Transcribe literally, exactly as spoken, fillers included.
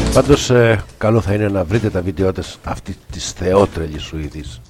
Πάντως ε, καλό θα είναι να βρείτε τα βίντεο της αυτή της θεότρελης Σουηδής.